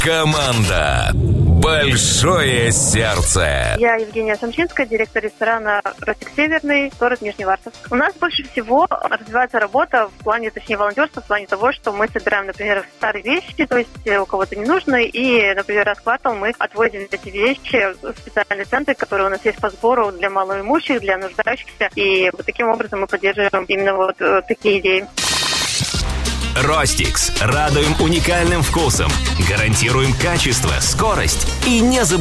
Команда «Большое сердце». Я Евгения Самчинская, директор ресторана «Ростик Северный», город Нижневартовск. У нас больше всего развивается работа в плане, точнее, волонтерства, в плане того, что мы собираем, например, старые вещи, то есть у кого-то ненужные, и, например, раз в квартал мы отводим эти вещи в специальные центры, которые у нас есть по сбору для малоимущих, для нуждающихся, и вот таким образом мы поддерживаем именно вот такие идеи. Ростикс. Радуем уникальным вкусом. Гарантируем качество, скорость и не забываем